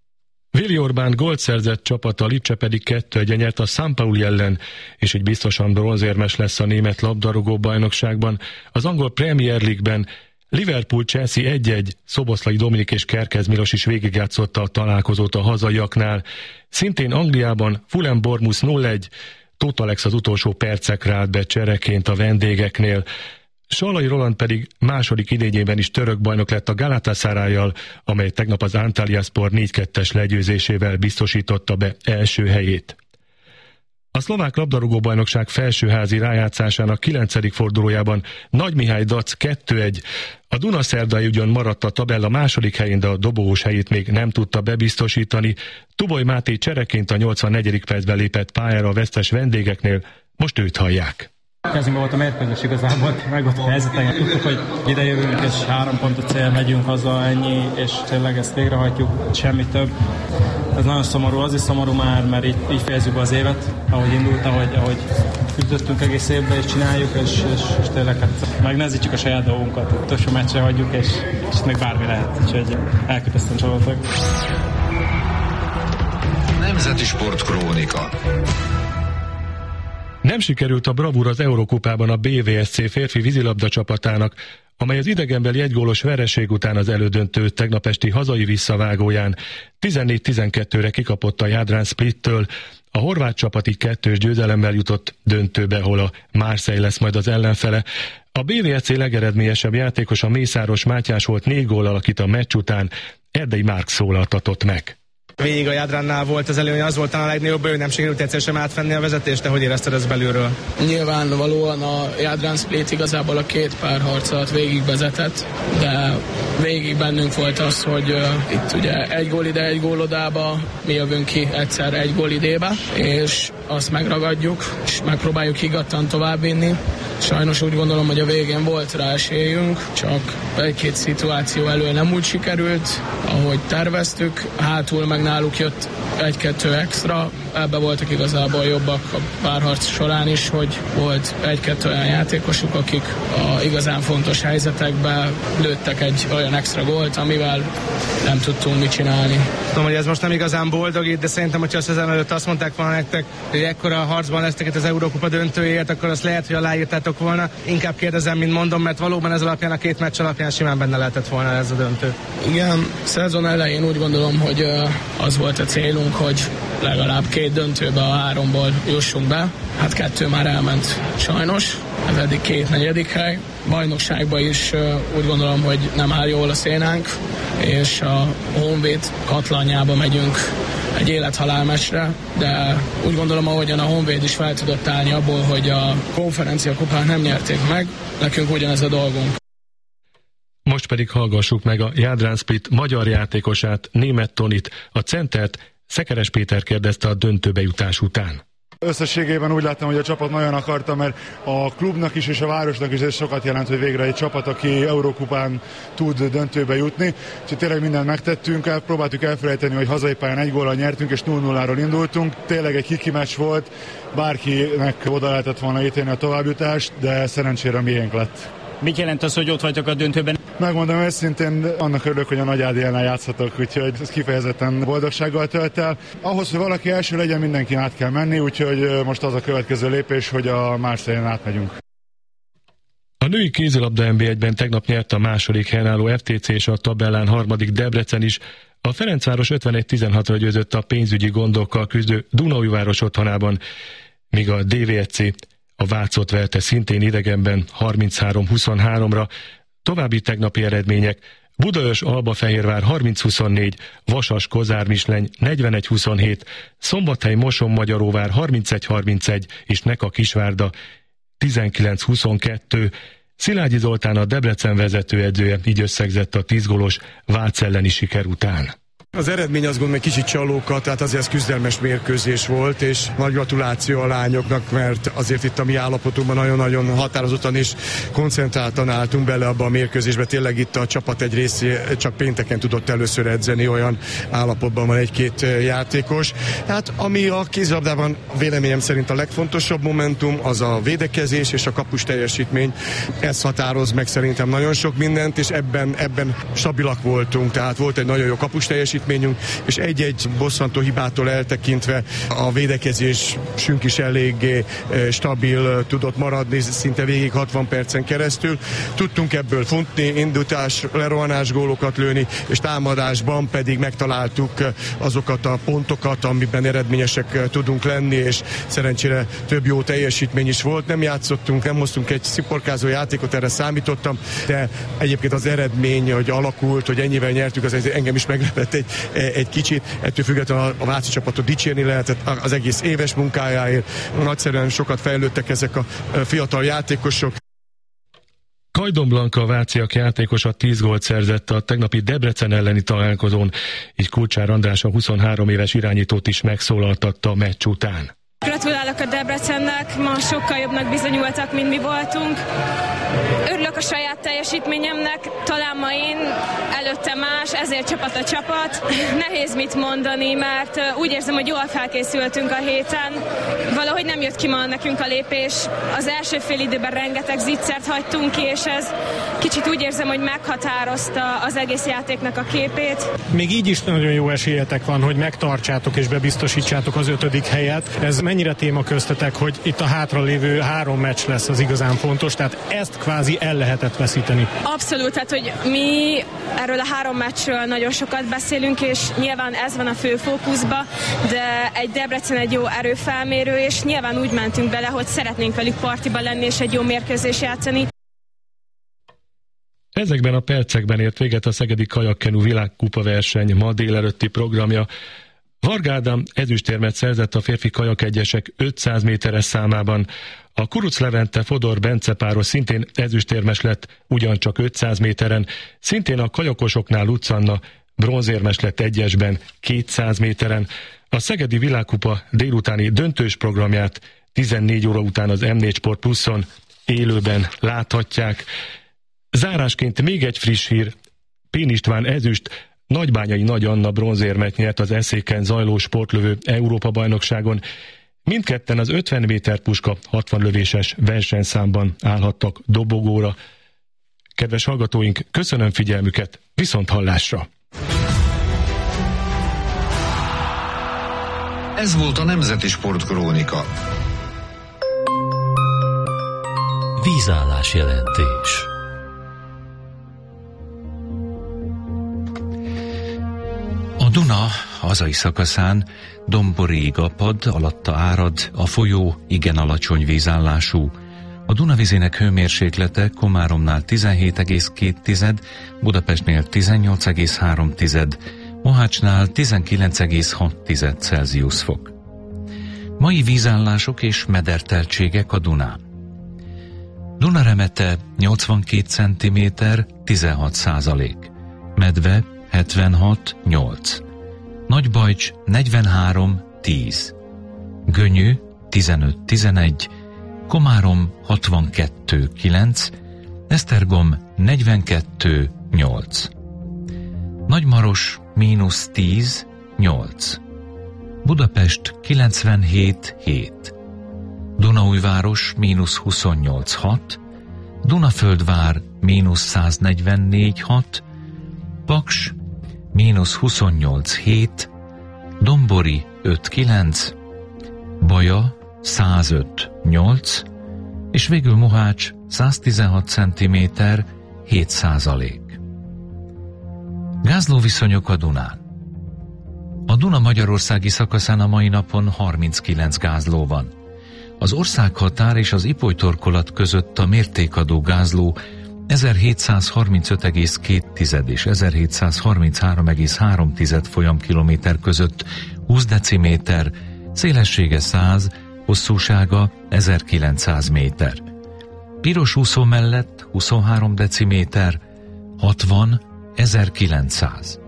Vili Orbán gólt szerzett csapata, a Lecce pedig kettő egy nyert a San Pauli ellen, és így biztosan bronzérmes lesz a német labdarúgó bajnokságban. Az angol Premier League-ben Liverpool-Chelsea egy egy, Szoboszlai Dominik és Kerkez Milos is végigjátszotta a találkozót a hazaiaknál. Szintén Angliában Fulham-Bournemouth nulla egy, Tóth Alex az utolsó percekre állt be csereként a vendégeknél. Sallai Roland pedig második idényében is török bajnok lett a Galatasarayjal, amely tegnap az Antalyaspor négy kettes legyőzésével biztosította be első helyét. A szlovák labdarúgóbajnokság felsőházi rájátszásának kilencedik fordulójában Nagy Mihály Dac kettő egy. A Dunaszerdai ugyan maradt a tabella második helyén, de a dobogós helyét még nem tudta bebiztosítani. Tuboly Máté csereként a nyolcvannegyedik percben lépett pályára a vesztes vendégeknél, most őt hallják. Kezdőben volt a mérkőzés igazából, meg ott a helyzeteken. Tudtuk, hogy ide jövünk, és három pontot cél, megyünk haza, ennyi, és tényleg ezt végrehajtjuk, semmi több. Ez nagyon szomorú, az is szomorú már, mert így, így fejezzük az évet, ahogy indult, ahogy, ahogy küzdöttünk egész évben, és csináljuk, és, és, és tényleg hát megnehezítjük a saját dolgunkat. Utolsó meccsre hagyjuk, és, és még bármi lehet, úgyhogy elkötöztem csalódtak. Nemzeti Sportkrónika. Nem sikerült a bravúr az Eurokupában a bé vé es cé férfi vízilabda csapatának, amely az idegenbeli egygólos vereség után az elődöntő tegnap esti hazai visszavágóján tizennégy tizenkettőre kikapott a Jadran Splittől. A horvát csapat így kettős győzelemmel jutott döntőbe, ahol a Marseille lesz majd az ellenfele. A bé vé es cé legeredményesebb játékosa Mészáros Mátyás volt négy góllal, akit a meccs után Erdei Márk szólaltatott meg. Végig a Jadrannál volt az előny, az volt a legnagyobb, hogy nem sikerült egyszer sem átvenni a vezetést, de hogy érezted ezt belülről? Nyilvánvalóan a Jadran Split igazából a két párharc alatt végig vezetett, de végig bennünk volt az, hogy uh, itt ugye egy gól ide, egy gól odába, mi jövünk ki egyszer egy gól idébe, és azt megragadjuk, és megpróbáljuk higgadtan továbbvinni. Sajnos úgy gondolom, hogy a végén volt rá esélyünk, csak egy-két szituáció elől nem úgy sikerült, ahogy terveztük, hátul meg náluk jött egy-kettő extra, ebbe voltak igazából jobbak a párharc során is, hogy volt egy-kettő olyan játékosuk, akik a igazán fontos helyzetekben lőttek egy olyan extra gólt, amivel nem tudtunk mit csinálni. Tudom, hogy ez most nem igazán boldogít, de szerintem, hogyha a szezon előtt azt mondták volna nektek, hogy ekkora harcban lesztek az Eurókupa döntőjéért, akkor azt lehet, hogy aláírtátok volna. Inkább kérdezem, mint mondom, mert valóban ez alapján, a két meccs alapján simán benne lehetett volna ez a döntő. Igen, szezon elején úgy gondolom, hogy az volt a célunk, hogy legalább két döntőbe a háromból jussunk be. Hát kettő már elment sajnos, ez eddig két negyedik hely. Bajnokságban is úgy gondolom, hogy nem áll jól a szénánk, és a Honvéd katlanjába megyünk egy élethalál meccsre, de úgy gondolom, ahogyan a Honvéd is fel tudott állni abból, hogy a konferencia kupát nem nyerték meg, nekünk ugyanez a dolgunk. Most pedig hallgassuk meg a Jadran Split magyar játékosát, Németh Tonit, a centert Szekeres Péter kérdezte a döntőbe jutás után. Összességében úgy láttam, hogy a csapat nagyon akarta, mert a klubnak is és a városnak is ez sokat jelent, hogy végre egy csapat, aki Eurókupán tud döntőbe jutni. Úgyhogy tényleg mindent megtettünk, próbáltuk elfelejteni, hogy hazai pályán egy góllal nyertünk, és nulla nulláról indultunk. Tényleg egy kiki meccs volt, bárkinek oda lehetett volna ítélni a továbbjutást, de szerencsére miénk lett. Mit jelent az, hogy ott vagytok a döntőben? Megmondom őszintén, annak örülök, hogy a Nagy Ádélnál játszhatok, úgyhogy ez kifejezetten boldogsággal tölt el. Ahhoz, hogy valaki első legyen, mindenki át kell menni, úgyhogy most az a következő lépés, hogy a Marseille-en átmegyünk. A női kézilabda en bé egyben tegnap nyert a második helyen álló ef té cé és a tabellán harmadik Debrecen is. A Ferencváros ötvenegy tizenhatra győzött a pénzügyi gondokkal küzdő Dunaújváros otthonában, míg a dé vé e cé a Vácot verte szintén idegenben harminchárom huszonháromra. További tegnapi eredmények: Budaörs Albafehérvár harminc huszonnégy, Vasas Kozár Misleny negyvenegy huszonhét, Szombathely Moson Magyaróvár harmincegy harmincegy és Neka Kisvárda tizenkilenc huszonkettő. Szilágyi Zoltán, a Debrecen vezetőedzője így összegzett a tíz gólos Vác elleni siker után. Az eredmény azt gondolom, hogy kicsit csalóka, tehát azért ez küzdelmes mérkőzés volt, és nagy gratuláció a lányoknak, mert azért itt a mi állapotunkban nagyon-nagyon határozottan és koncentráltan álltunk bele abba a mérkőzésbe. Tényleg itt a csapat egy részé csak pénteken tudott először edzeni, olyan állapotban van egy-két játékos. Hát ami a kézilabdában véleményem szerint a legfontosabb momentum, az a védekezés és a kapus teljesítmény. Ez határoz meg szerintem nagyon sok mindent, és ebben, ebben stabilak voltunk, tehát volt egy nagyon jó kapus teljesítmény, teljesítményünk, és egy-egy bosszantó hibától eltekintve a védekezésünk is eléggé stabil tudott maradni szinte végig hatvan percen keresztül. Tudtunk ebből futni, indítás, lerohanás gólokat lőni, és támadásban pedig megtaláltuk azokat a pontokat, amiben eredményesek tudunk lenni, és szerencsére több jó teljesítmény is volt. Nem játszottunk, nem hoztunk egy sziporkázó játékot, erre számítottam, de egyébként az eredmény, hogy alakult, hogy ennyivel nyertük, az engem is meglepett egy, egy kicsit. Ettől függetlenül a, a váci csapatot dicsérni lehetett az egész éves munkájáért. Nagyszerűen sokat fejlődtek ezek a fiatal játékosok. Kajdon Blanka, a váciak játékosa tíz gólt szerzett a tegnapi Debrecen elleni találkozón, így Kulcsár András a huszonhárom éves irányítót is megszólaltatta a meccs után. Gratulálok a Debrecennek, ma sokkal jobbnak bizonyultak, mint mi voltunk. Örülök a saját teljesítményemnek, talán ma én, előtte más, ezért csapat a csapat. Nehéz mit mondani, mert úgy érzem, hogy jól felkészültünk a héten. Valahogy nem jött ki ma nekünk a lépés. Az első fél időben rengeteg zicsert hagytunk ki, és ez kicsit úgy érzem, hogy meghatározta az egész játéknak a képét. Még így is nagyon jó esélyetek van, hogy megtartsátok és bebiztosítsátok az ötödik helyet. Ez mennyire téma köztetek, hogy itt a hátralévő három meccs lesz az igazán fontos, tehát ezt kvázi el lehetett veszíteni? Abszolút, tehát hogy mi erről a három meccsről nagyon sokat beszélünk, és nyilván ez van a fő fókuszba, de egy Debrecen egy jó erőfelmérő, és nyilván úgy mentünk bele, hogy szeretnénk velük partiba lenni, és egy jó mérkőzés játszani. Ezekben a percekben ért véget a szegedi kajakkenu világkupa verseny ma délelőtti programja. Varga Ádám ezüstérmet szerzett a férfi kajakegyesek ötszáz méteres számában. A Kuruc Levente Fodor Bence páros szintén ezüstérmes lett, ugyancsak ötszáz méteren. Szintén a kajakosoknál Lutz Anna bronzérmes lett egyesben, kétszáz méteren. A szegedi világkupa délutáni döntős programját tizennégy óra után az em négy Sport Pluszon élőben láthatják. Zárásként még egy friss hír. Pén István ezüst, Nagybányai Nagy Anna bronzérmet nyert az Eszéken zajló sportlövő Európa-bajnokságon. Mindketten az ötven méter puska hatvan lövéses versenyszámban állhattak dobogóra. Kedves hallgatóink, köszönöm figyelmüket, viszont hallásra! Ez volt a Nemzeti Sportkrónika. Vízállás jelentés. A Duna hazai szakaszán domborig apad, alatta árad, a folyó igen alacsony vízállású. A Duna vizének hőmérséklete Komáromnál tizenhét egész két, Budapestnél tizennyolc egész három, Mohácsnál tizenkilenc egész hat Celsius fok. Mai vízállások és mederteltségek a Dunán. Dunaremete nyolcvankét centiméter, tizenhat százalék. Medve hetvenhat nyolc. Nagybajcs negyvenhárom tíz. Gönyű tizenöt tizenegy. Komárom hatvankettő kilenc. Esztergom negyvenkettő nyolc. Nagymaros mínusz tíz nyolc. Budapest kilencvenhét hét. Dunaújváros mínusz huszonnyolc hat. Dunaföldvár mínusz száznegyvennégy hat. Paks mínusz huszonnyolc hét, Dombori öt kilenc, Baja százöt nyolc, és végül Mohács száztizenhat centiméter, hét százalék. Gázlóviszonyok a Dunán. A Duna magyarországi szakaszán a mai napon harminckilenc gázló van. Az országhatár és az Ipolytorkolat között a mértékadó gázló ezerhétszázharmincöt egész két és ezerhétszázharminchárom egész három folyamkilométer között húsz deciméter, szélessége száz, hosszúsága ezerkilencszáz méter. Piros úszó mellett huszonhárom deciméter, hatvan, ezerkilencszáz.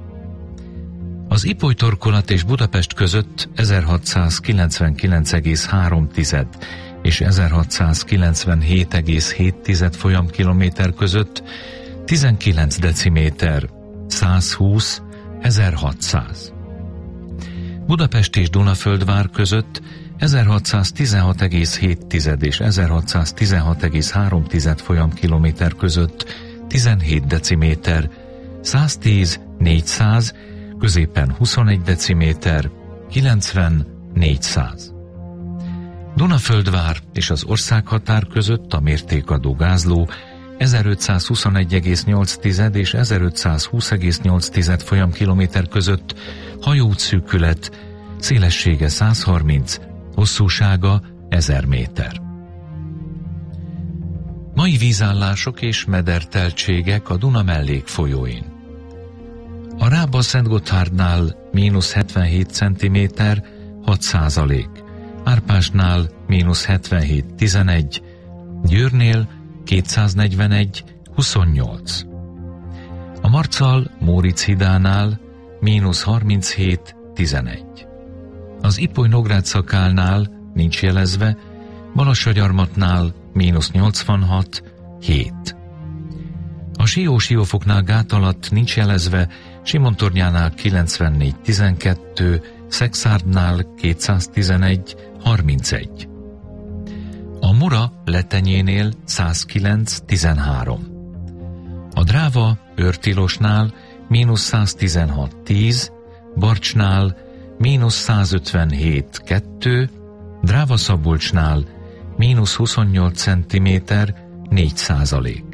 Az Ipolytorkolat és Budapest között ezerhatszázkilencvenkilenc egész három és ezerhatszázkilencvenhét egész hét folyamkilométer között tizenkilenc deciméter, százhúsz, ezerhatszáz. Budapest és Dunaföldvár között ezerhatszáztizenhat egész hét és ezerhatszáztizenhat egész három folyamkilométer között tizenhét deciméter, száztíz, négyszáz, középen huszonegy deciméter, kilencven négyszáz. Dunaföldvár és az országhatár között a mértékadó gázló ezerötszázhuszonegy egész nyolc és ezerötszázhúsz egész nyolc folyamkilométer között hajóútszűkület, szélessége száz harminc, hosszúsága ezer méter. Mai vízállások és mederteltségek a Duna mellékfolyóin. A Rába-Szentgotthárdnál mínusz hetvenhét centiméter, hat százalék, Árpásnál mínusz hetvenhét, tizenegy, Győrnél kétszáznegyvenegy, huszonnyolc. A Marcal-Móricz-hídánál mínusz harminchét, tizenegy. Az Ipoly-Nógrád szakálnál nincs jelezve, Balassagyarmatnál mínusz nyolcvanhat, hét. A Sió-Siófoknál gát alatt nincs jelezve, Simontornyánál kilencvennégy, tizenkettő, Szexárdnál kétszáztizenegy, harmincegy. A Mura Letenyénél száz kilenc, tizenhárom. A Dráva Őrtilosnál mínusz száztizenhat, tíz, Barcsnál mínusz százötvenhét, kettő, Dráva-Szabolcsnál mínusz huszonnyolc centiméter, négy százalék.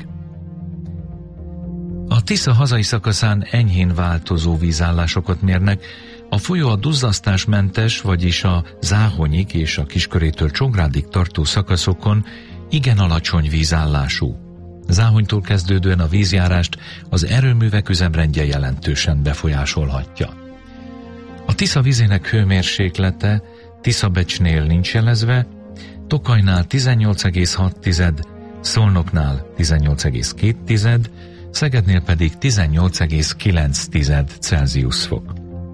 A Tisza hazai szakaszán enyhén változó vízállásokat mérnek, a folyó a duzzasztásmentes, vagyis a Záhonyig és a Kiskörétől Csongrádig tartó szakaszokon igen alacsony vízállású. Záhonytól kezdődően a vízjárást az erőművek üzemrendje jelentősen befolyásolhatja. A Tisza vízének hőmérséklete Tiszabecsnél nincs jelezve, Tokajnál tizennyolc egész hat, Szolnoknál tizennyolc egész két, Szegednél pedig tizennyolc egész kilenc Celsius fok.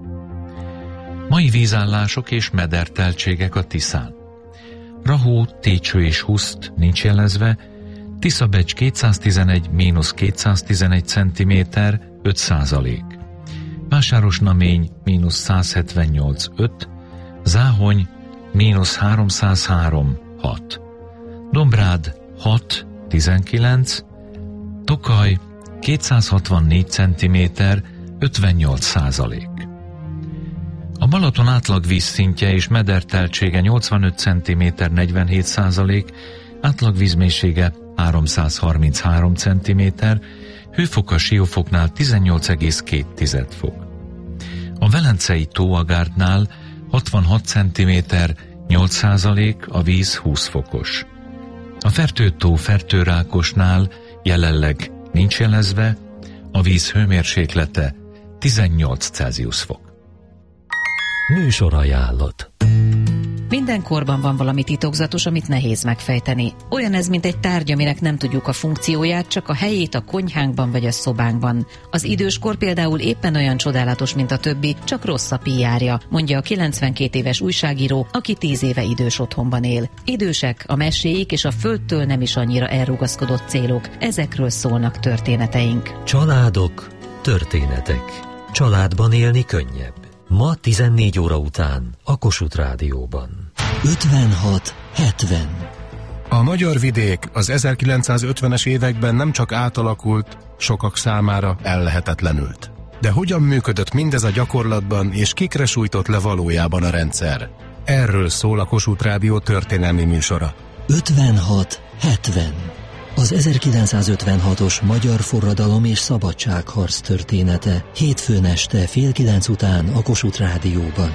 Mai vízállások és mederteltségek a Tiszán. Rahó, Técső és Huszt nincs jelezve, Tiszabecs kétszáztizenegy, mínusz kétszáztizenegy centiméter, öt százalék. Vásárosnamény, mínusz százhetvennyolc, öt, Záhony, mínusz háromszázhárom, hat. Dombrád, hat, tizenkilenc, Tokaj, kétszázhatvannégy centiméter, ötvennyolc százalék. A Balaton átlag vízszintje és mederteltsége nyolcvanöt centiméter, negyvenhét százalék, átlag vízmélysége háromszázharminchárom centiméter, hőfoka Siófoknál tizennyolc egész két fok. A Velencei tóagárdnál hatvanhat centiméter, nyolc százalék, a víz húsz fokos. A Fertőtó Fertőrákosnál jelenleg nincs jelezve, a víz hőmérséklete tizennyolc Celsius fok. Műsorajánlat. Minden korban van valami titokzatos, amit nehéz megfejteni. Olyan ez, mint egy tárgy, aminek nem tudjuk a funkcióját, csak a helyét a konyhánkban vagy a szobánkban. Az időskor például éppen olyan csodálatos, mint a többi, csak rossz a pé er-ja, mondja a kilencvenkét éves újságíró, aki tíz éve idős otthonban él. Idősek, a meséik és a földtől nem is annyira elrugaszkodott célok. Ezekről szólnak történeteink. Családok, történetek. Családban élni könnyebb. Ma tizennégy óra után a Kossuth Rádióban. ötvenhat hetven. A magyar vidék az ezerkilencszázötvenes években nem csak átalakult, sokak számára ellehetetlenült. De hogyan működött mindez a gyakorlatban, és kikre sújtott le valójában a rendszer? Erről szól a Kossuth Rádió történelmi műsora. ötvenhat hetven. Az ezerkilencszázötvenhatos magyar forradalom és szabadságharc története. Hétfőn este fél kilenc után a Kossuth Rádióban.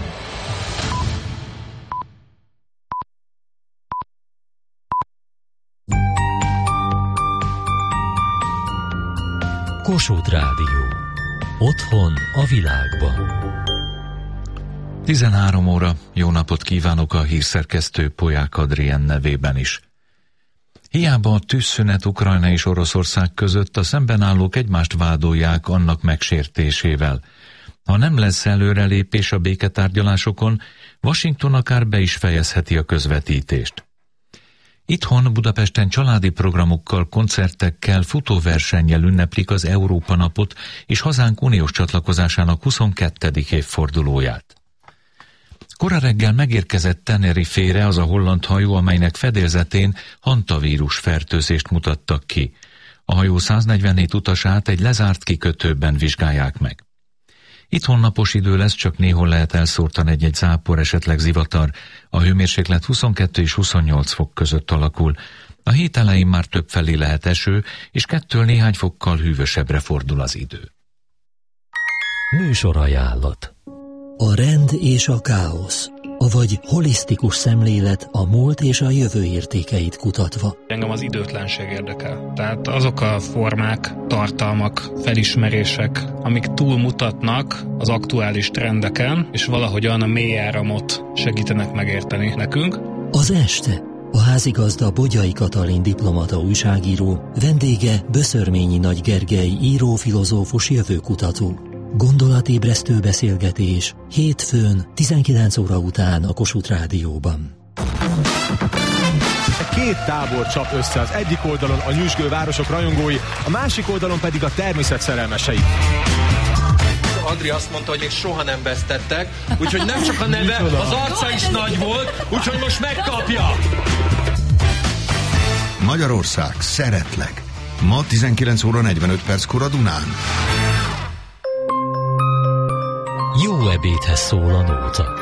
Kossuth Rádió. Otthon a világban. tizenhárom óra, jó napot kívánok a hírszerkesztő Polyák Adrien nevében is. Hiába a tűzszünet Ukrajna és Oroszország között, a szemben állók egymást vádolják annak megsértésével. Ha nem lesz előrelépés a béketárgyalásokon, Washington akár be is fejezheti a közvetítést. Itthon Budapesten családi programokkal, koncertekkel, futóversennyel ünneplik az Európa napot és hazánk uniós csatlakozásának huszonkettedik évfordulóját. Kora reggel megérkezett Tenerifére az a holland hajó, amelynek fedélzetén hantavírus fertőzést mutattak ki. A hajó száznegyvenhét utasát egy lezárt kikötőben vizsgálják meg. Itthon napos idő lesz, csak néhol lehet elszórtan egy-egy zápor, esetleg zivatar. A hőmérséklet huszonkettő és huszonnyolc fok között alakul. A hét elején már többfelé lehet eső, és kettől néhány fokkal hűvösebbre fordul az idő. Műsorajánlat. A rend és a káosz, avagy holisztikus szemlélet a múlt és a jövő értékeit kutatva. Engem az időtlenség érdekel. Tehát azok a formák, tartalmak, felismerések, amik túlmutatnak az aktuális trendeken, és valahogyan a mély áramot segítenek megérteni nekünk. Az este. A házigazda Bogyai Katalin diplomata újságíró, vendége Böszörményi Nagy Gergely író-filozófus jövőkutató. Gondolatébresztő beszélgetés hétfőn tizenkilenc óra után a Kossuth Rádióban. Két tábor csap össze, az egyik oldalon a nyüzsgő városok rajongói, a másik oldalon pedig a természet szerelmesei. Andri azt mondta, hogy még soha nem vesztettek, úgyhogy nem csak a neve, az arca is nagy volt, úgyhogy most megkapja! Magyarország, szeretlek! Ma tizenkilenc óra negyvenöt perckor a Dunán. Jó ebédhez szól a nóta.